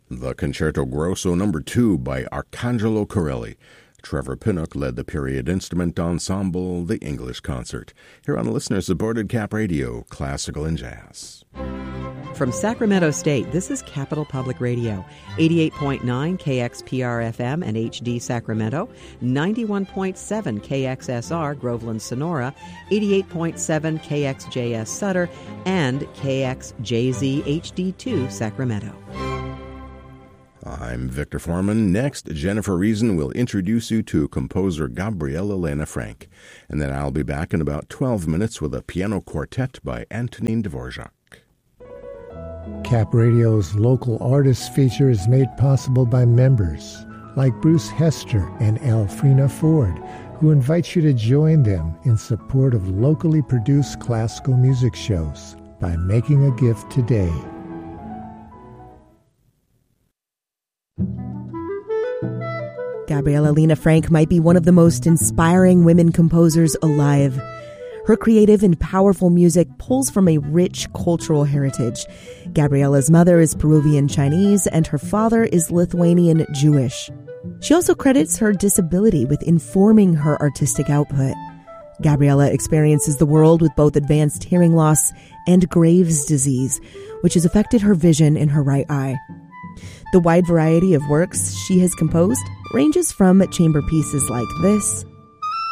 The Concerto Grosso No. 2 by Arcangelo Corelli. Trevor Pinnock led the period instrument ensemble, the English Concert. Here on listener-supported Cap Radio, Classical and Jazz. From Sacramento State, this is Capital Public Radio, 88.9 KXPR-FM and HD Sacramento, 91.7 KXSR Groveland Sonora, 88.7 KXJS Sutter, and KXJZ HD2 Sacramento. I'm Victor Foreman. Next, Jennifer Reason will introduce you to composer Gabriela Lena Frank. And then I'll be back in about 12 minutes with a piano quartet by Antonin Dvorak. Cap Radio's local artists feature is made possible by members like Bruce Hester and Alfrena Ford, who invite you to join them in support of locally produced classical music shows by making a gift today. Gabriela Lena Frank might be one of the most inspiring women composers alive. Her creative and powerful music pulls from a rich cultural heritage. Gabriela's mother is Peruvian Chinese and her father is Lithuanian Jewish. She also credits her disability with informing her artistic output. Gabriela experiences the world with both advanced hearing loss and Graves' disease, which has affected her vision in her right eye. The wide variety of works she has composed ranges from chamber pieces like this